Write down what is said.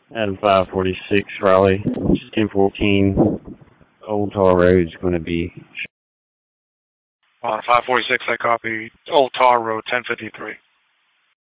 Adam 546 Raleigh, 1014 Old Tar Road is going to be. On 546, I copy Old Tar Road, 1053.